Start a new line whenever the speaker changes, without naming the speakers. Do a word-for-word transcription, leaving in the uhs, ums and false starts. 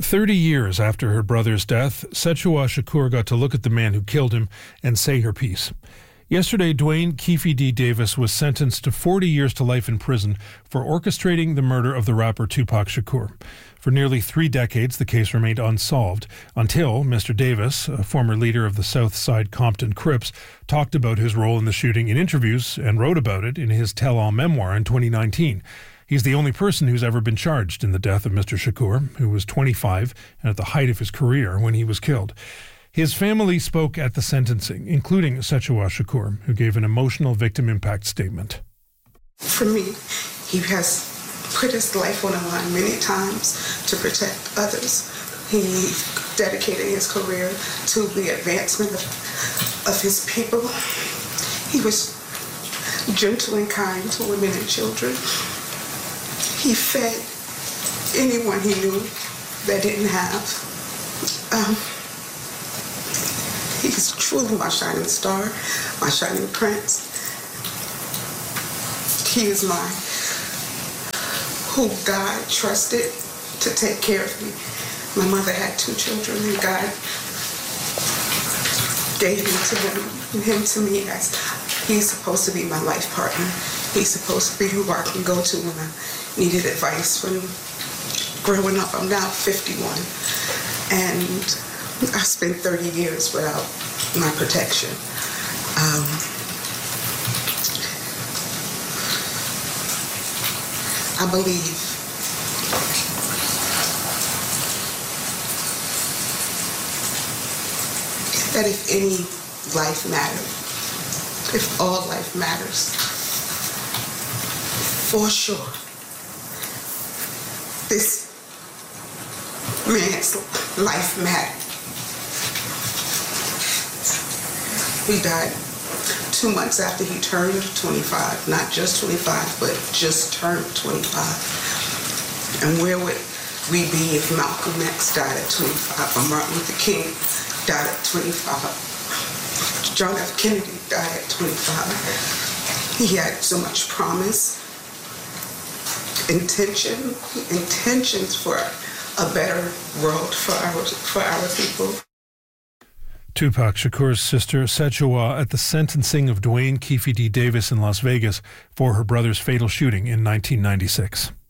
Thirty years after her brother's death, Sechua Shakur got to look at the man who killed him and say her piece. Yesterday, Duane Keffe D. Davis was sentenced to forty years to life in prison for orchestrating the murder of the rapper Tupac Shakur. For nearly three decades, the case remained unsolved until Mister Davis, a former leader of the Southside Compton Crips, talked about his role in the shooting in interviews and wrote about it in his tell-all memoir in twenty nineteen. He's the only person who's ever been charged in the death of Mister Shakur, who was twenty-five and at the height of his career when he was killed. His family spoke at the sentencing, including Sechua Shakur, who gave an emotional victim impact statement.
For me, he has put his life on the line many times to protect others. He dedicated his career to the advancement of, of his people. He was gentle and kind to women and children. He fed anyone he knew that didn't have. Um, he's truly my shining star, my shining prince. He is my, who God trusted to take care of me. My mother had two children, and God gave him to him, him to me as he's supposed to be my life partner. He's supposed to be who I can go to when I needed advice when growing up. I'm now fifty-one, and I spent thirty years without my protection. Um, I believe that if any life matters, if all life matters, for sure, this man's life mattered. He died two months after he turned twenty-five, not just twenty-five, but just turned twenty-five. And where would we be if Malcolm X died at twenty-five, or Martin Luther King died at twenty-five, John F. Kennedy died at twenty-five. He had so much promise, intention, intentions for a better world for our, for our people.
Tupac Shakur's sister, Sechua, at the sentencing of Duane Keffe D. Davis in Las Vegas for her brother's fatal shooting in nineteen ninety-six.